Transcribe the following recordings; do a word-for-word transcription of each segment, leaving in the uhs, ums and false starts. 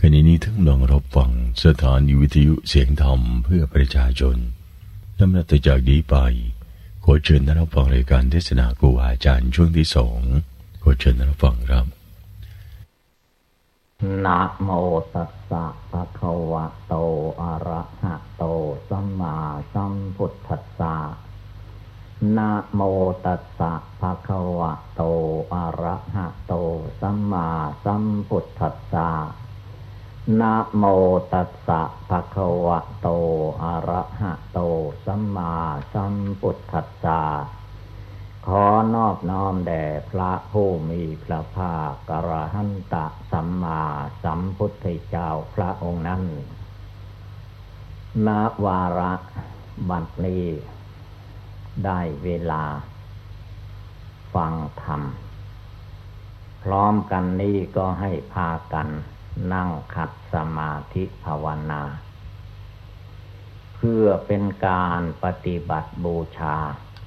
ขณะนี้ทั้งลองรับฟังสถานีวิทยุเสียงธรรมเพื่อประชาชนลำดับจากนี้ไปขอเชิญท่านรับฟังรายการเทศนาครูอาจารย์ช่วงที่สองขอเชิญท่านรับฟังครับนะโมตัสสะภะคะวะโตอะระหะโตสัมมาสัมพุทธัสสะนะโมตัสสะภะคะวะโตอะระหะโตสัมมาสัมพุทธัสสะนะโมตัสสะภะคะวะโตอะระหะโตสัมมาสัมพุทธัสสะขอนอบน้อมแด่พระผู้มีพระภาคอรหันตสัมมาสัมพุทธเจ้าพระองค์นั้นณวาระบัดนี้ได้เวลาฟังธรรมพร้อมกันนี้ก็ให้พากันนั่งขัดสมาธิภาวนาเพื่อเป็นการปฏิบัติบูชา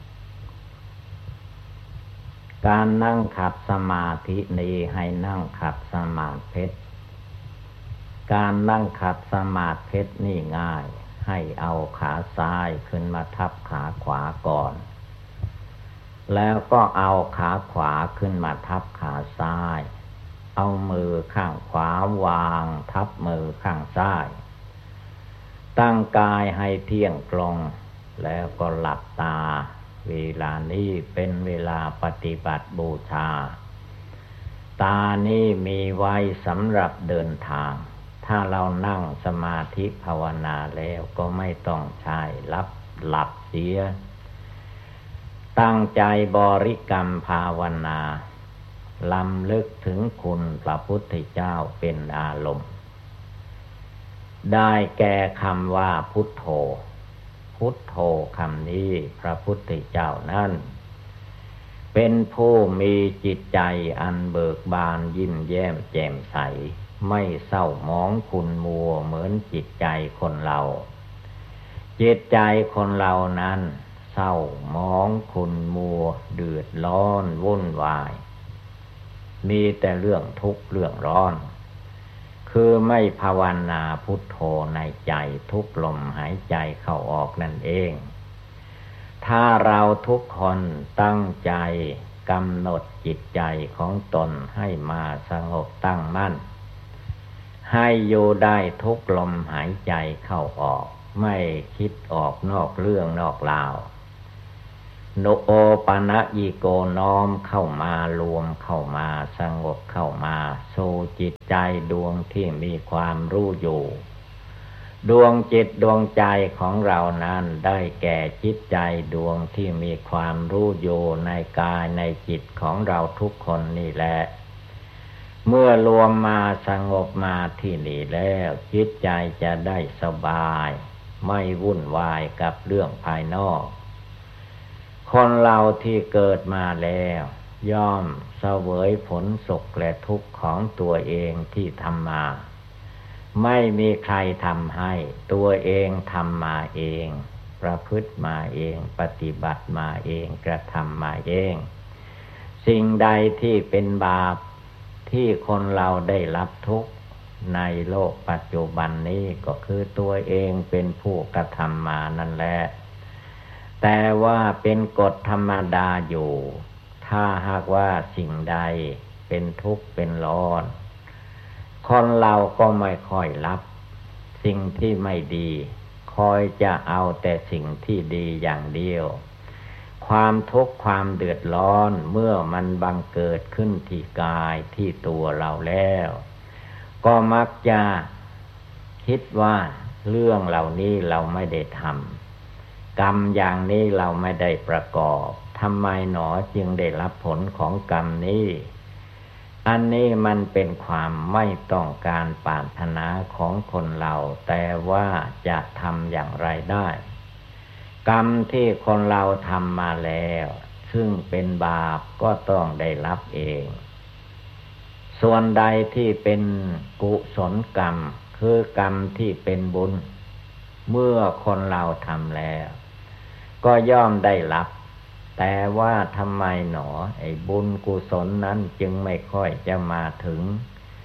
การนั่งขัดสมาธินี้ให้นั่งขัดสมาธิการนั่งขัดสมาธินี่ง่ายให้เอาขาซ้ายขึ้นมาทับขาขวาก่อนแล้วก็เอาขาขวาขึ้นมาทับขาซ้ายเอามือข้างขวาวางทับมือข้างซ้ายตั้งกายให้เที่ยงตรงแล้วก็หลับตาเวลานี้เป็นเวลาปฏิบัติบูชาตานี้มีไว้สำหรับเดินทางถ้าเรานั่งสมาธิภาวนาแล้วก็ไม่ต้องใช้รับหลับเสียตั้งใจบริกรรมภาวนาลำลึกถึงคุณพระพุทธเจ้าเป็นอารมณ์ได้แก่คำว่าพุทโธพุทโธคำนี้พระพุทธเจ้านั้นเป็นผู้มีจิตใจอันเบิกบานยิ้มแย้มแจ่มใสไม่เศร้าหมองขุ่นมัวเหมือนจิตใจคนเราจิตใจคนเรานั้นเศร้าหมองขุ่นมัวเดือดร้อนวุ่นวายมีแต่เรื่องทุกข์เรื่องร้อนคือไม่ภาวนาพุทโธในใจทุกลมหายใจเข้าออกนั่นเองถ้าเราทุกคนตั้งใจกำหนดจิตใจของตนให้มาสงบตั้งมั่นให้อยู่ได้ทุกลมหายใจเข้าออกไม่คิดออกนอกเรื่องนอกราวโนโอปะนะยิโกน้อมเข้ามารวมเข้ามาสงบเข้ามาสู่จิตใจดวงที่มีความรู้อยู่ดวงจิตดวงใจของเรานั้นได้แก่จิตใจดวงที่มีความรู้อยู่ในกายในจิตของเราทุกคนนี่แหละเมื่อรวมมาสงบมาที่นี่แล้วจิตใจจะได้สบายไม่วุ่นวายกับเรื่องภายนอกคนเราที่เกิดมาแล้วย่อมเสวยผลสุขและทุกข์ของตัวเองที่ทำมาไม่มีใครทำให้ตัวเองทำมาเองประพฤติมาเองปฏิบัติมาเองกระทำมาเองสิ่งใดที่เป็นบาปที่คนเราได้รับทุกข์ในโลกปัจจุบันนี้ก็คือตัวเองเป็นผู้กระทำมานั่นแหละแต่ว่าเป็นกฎธรรมดาอยู่ถ้าหากว่าสิ่งใดเป็นทุกข์เป็นร้อนคนเราก็ไม่ค่อยรับสิ่งที่ไม่ดีคอยจะเอาแต่สิ่งที่ดีอย่างเดียวความทุกข์ความเดือดร้อนเมื่อมันบังเกิดขึ้นที่กายที่ตัวเราแล้วก็มักจะคิดว่าเรื่องเหล่านี้เราไม่ได้ทำกรรมอย่างนี้เราไม่ได้ประกอบทำไมหนอจึงได้รับผลของกรรมนี้อันนี้มันเป็นความไม่ต้องการปรารถนาของคนเราแต่ว่าจะทำอย่างไรได้กรรมที่คนเราทำมาแล้วซึ่งเป็นบาปก็ต้องได้รับเองส่วนใดที่เป็นกุศลกรรมคือกรรมที่เป็นบุญเมื่อคนเราทำแล้วก็ย่อมได้รับ แต่ว่าทำไมหนอไอ้บุญกุศลนั้นจึงไม่ค่อยจะมาถึง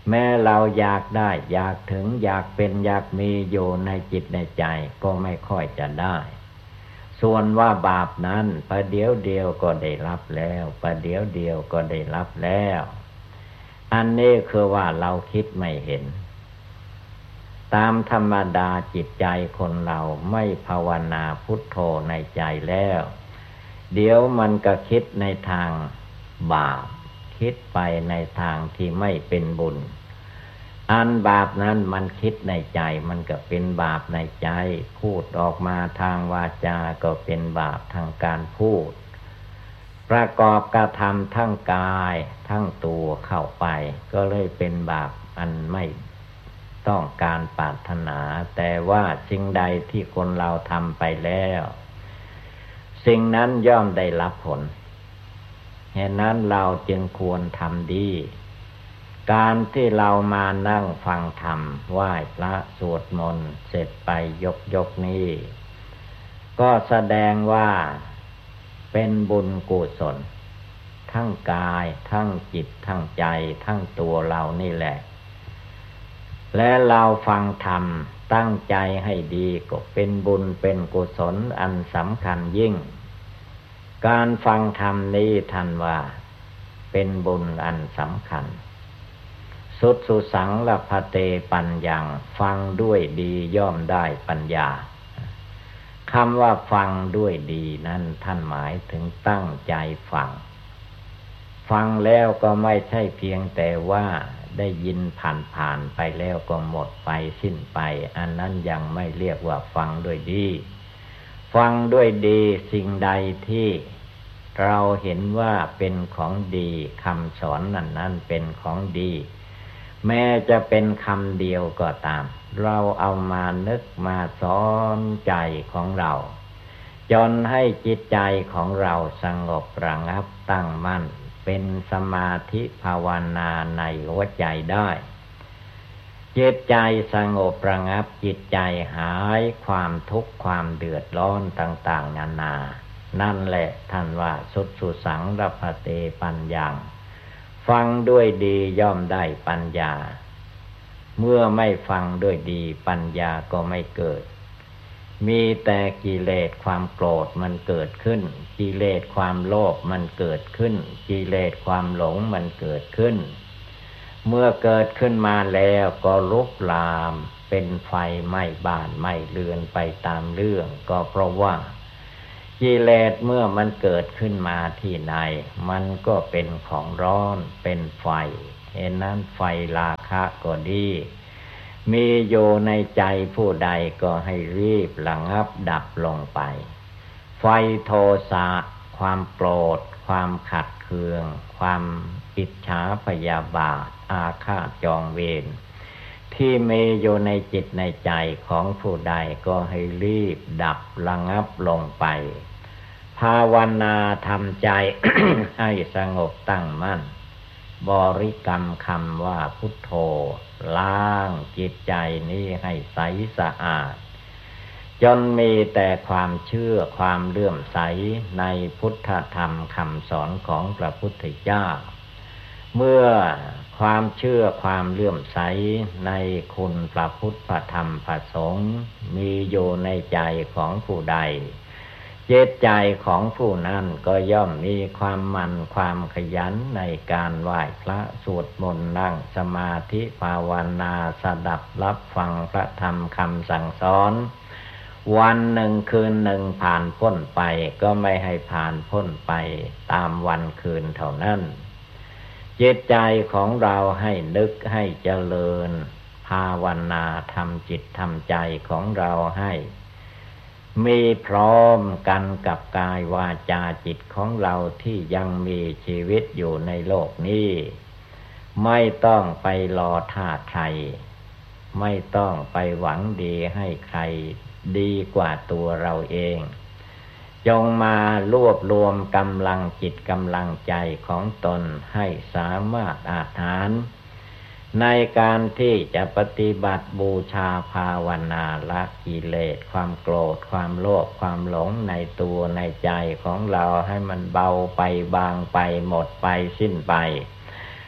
แม้เราอยากได้อยากถึงอยากเป็นอยากมีอยู่ในจิตในใจก็ไม่ค่อยจะได้ส่วนว่าบาปนั้นประเดี๋ยวเดียวก็ได้รับแล้วประเดี๋ยวเดียวก็ได้รับแล้วอันนี้คือว่าเราคิดไม่เห็นตามธรรมดาจิตใจคนเราไม่ภาวนาพุทโธในใจแล้วเดี๋ยวมันก็คิดในทางบาปคิดไปในทางที่ไม่เป็นบุญอันบาปนั้นมันคิดในใจมันก็เป็นบาปในใจพูดออกมาทางวาจาก็เป็นบาปทางการพูดประกอบกระทำทั้งกายทั้งตัวเข้าไปก็เลยเป็นบาปอันไม่ต้องการปรารถนาแต่ว่าสิ่งใดที่คนเราทำไปแล้วสิ่งนั้นย่อมได้รับผลเหตุนั้นเราจึงควรทำดีการที่เรามานั่งฟังธรรมไหว้พระสวดมนต์เสร็จไปยกยกนี้ก็แสดงว่าเป็นบุญกุศลทั้งกายทั้งจิตทั้งใจทั้งตัวเรานี่แหละและเราฟังธรรมตั้งใจให้ดีก็เป็นบุญเป็นกุศลอันสำคัญยิ่งการฟังธรรมนี้ท่านว่าเป็นบุญอันสำคัญสุดสุสังลพเตปัญญังฟังด้วยดีย่อมได้ปัญญาคำว่าฟังด้วยดีนั้นท่านหมายถึงตั้งใจฟังฟังแล้วก็ไม่ใช่เพียงแต่ว่าได้ยินผ่านๆไปแล้วก็หมดไปสิ้นไปอันนั้นยังไม่เรียกว่าฟังด้วยดีฟังด้วยดีสิ่งใดที่เราเห็นว่าเป็นของดีคำสอนนั้นนั้นเป็นของดีแม้จะเป็นคำเดียวก็ตามเราเอามานึกมาสอนใจของเราจนให้จิตใจของเราสงบระงับตั้งมั่นเป็นสมาธิภาวนาในหัวใจได้จิตใจสงบระงับจิตใจหายความทุกข์ความเดือดร้อนต่างๆนานานั่นแหละท่านว่าสุดสุสังลพเตปัญญังฟังด้วยดีย่อมได้ปัญญาเมื่อไม่ฟังด้วยดีปัญญาก็ไม่เกิดมีแต่กิเลสความโกรธมันเกิดขึ้นกิเลสความโลภมันเกิดขึ้นกิเลสความหลงมันเกิดขึ้นเมื่อเกิดขึ้นมาแล้วก็ลุกลามเป็นไฟไหม้บ้านไหม้เรือนไปตามเรื่องก็เพราะว่ากิเลสเมื่อมันเกิดขึ้นมาที่ไหนมันก็เป็นของร้อนเป็นไฟเห็นนั้นไฟราคะก็ดีมีอยู่ในใจผู้ใดก็ให้รีบระงับดับลงไปไฟโทสะความโกรธความขัดเคืองความอิจฉาพยาบาทอาฆาตจองเวรที่มีอยู่ในจิตในใจของผู้ใดก็ให้รีบดับระงับลงไปภาวนาทำใจ ให้สงบตั้งมั่นบริกรรมคำว่าพุทโธล้างจิตใจนี้ให้ใสสะอาดจนมีแต่ความเชื่อความเลื่อมใสในพุทธธรรมคำสอนของพระพุทธเจ้าเมื่อความเชื่อความเลื่อมใสในคุณพระพุทธพระธรรมพระสงฆ์มีอยู่ในใจของผู้ใดจิตใจของผู้นั้นก็ย่อมมีความมันความขยันในการไหว้พระสวดมนต์นั่งสมาธิภาวนาสดับรับฟังพระธรรมคำสั่งสอนวันหนึ่งคืนหนึ่งผ่านพ้นไปก็ไม่ให้ผ่านพ้นไปตามวันคืนเท่านั้นจิตใจของเราให้นึกให้เจริญภาวนาทำจิตทำใจของเราให้มีพร้อมกันกับกายวาจาจิตของเราที่ยังมีชีวิตอยู่ในโลกนี้ไม่ต้องไปรอท่าใครไม่ต้องไปหวังดีให้ใครดีกว่าตัวเราเองจงมารวบรวมกำลังจิตกำลังใจของตนให้สามารถอาถรรพ์ในการที่จะปฏิบัติบูชาภาวนาละกิเลสความโกรธความโลภความหลงในตัวในใจของเราให้มันเบาไปบางไปหมดไปสิ้นไป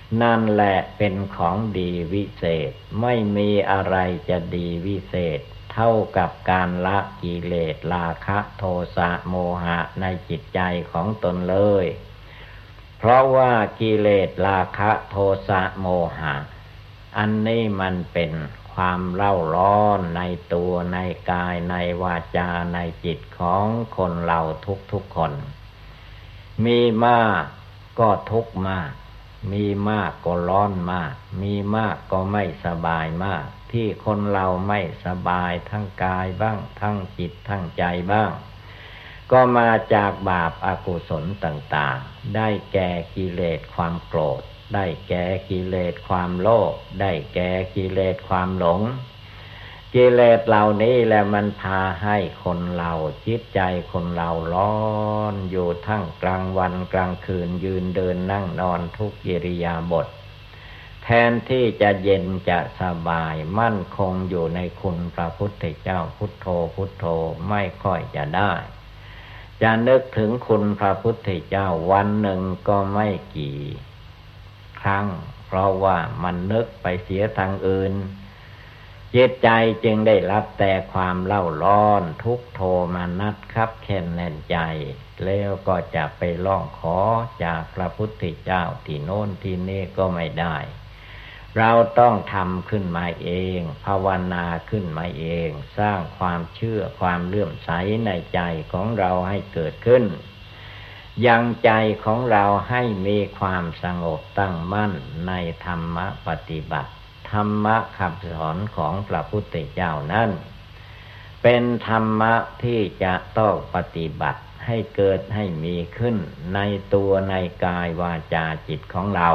นั่นแหละเป็นของดีวิเศษไม่มีอะไรจะดีวิเศษเท่ากับการละกิเลสราคะโทสะโมหะในจิตใจของตนเลยเพราะว่ากิเลสราคะโทสะโมหะอันนี้มันเป็นความเล่าร้อนในตัวในกายในวาจาในจิตของคนเราทุกๆคนมีมากก็ทุกข์มากมีมากก็ร้อนมากมีมากก็ไม่สบายมากที่คนเราไม่สบายทั้งกายบ้างทั้งจิตทั้งใจบ้างก็มาจากบาปอกุศลต่างๆได้แก่กิเลสความโกรธได้แก่กิเลสความโลภได้แก่กิเลสความหลงกิเลสเหล่านี้แหละมันพาให้คนเราจิตใจคนเราร้อนอยู่ทั้งกลางวันกลางคืนยืนเดินนั่งนอนทุกอิริยาบถแทนที่จะเย็นจะสบายมั่นคงอยู่ในคุณพระพุทธเจ้าพุทโธพุทโธไม่ค่อยจะได้จะนึกถึงคุณพระพุทธเจ้าวันหนึ่งก็ไม่กี่ครั้งเพราะว่ามันนึกไปเสียทางอื่นจิตใจจึงได้รับแต่ความเล่าร้อนทุกข์โทมนัสคับแค้นแน่นใจแล้วก็จะไปร้องขอจากพระพุทธเจ้าที่โน้นที่นี่ก็ไม่ได้เราต้องทำขึ้นมาเองภาวนาขึ้นมาเองสร้างความเชื่อความเลื่อมใสในใจของเราให้เกิดขึ้นยังใจของเราให้มีความสงบตั้งมั่นในธรรมปฏิบัติธรรมะคำสอนของพระพุทธเจ้านั้นเป็นธรรมะที่จะต้องปฏิบัติให้เกิดให้มีขึ้นในตัวในกายวาจาจิตของเรา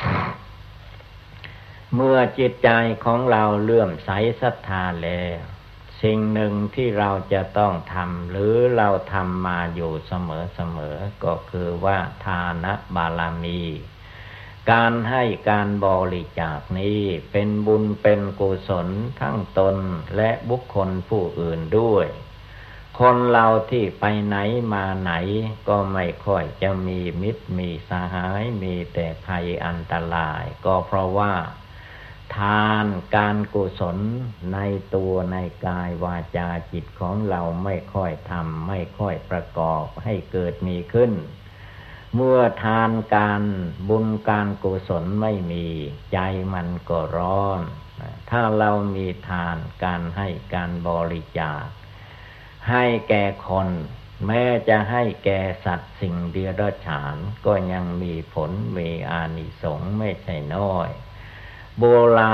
เมื่อจิตใจของเราเลื่อมใสศรัทธาแล้วสิ่งหนึ่งที่เราจะต้องทำหรือเราทำมาอยู่เสมอๆก็คือว่าทานบารมีการให้การบริจาคนี้เป็นบุญเป็นกุศลทั้งตนและบุคคลผู้อื่นด้วยคนเราที่ไปไหนมาไหนก็ไม่ค่อยจะมีมิตรมีสหายมีแต่ภัยอันตรายก็เพราะว่าทานการกุศลในตัวในกายวาจาจิตของเราไม่ค่อยทำไม่ค่อยประกอบให้เกิดมีขึ้นเมื่อทานการบุญการกุศลไม่มีใจมันก็ร้อนถ้าเรามีทานการให้การบริจาคให้แก่คนแม้จะให้แก่สัตว์สิ่งเดรัจฉานก็ยังมีผลมีอานิสงส์ไม่ใช่น้อยโบราณ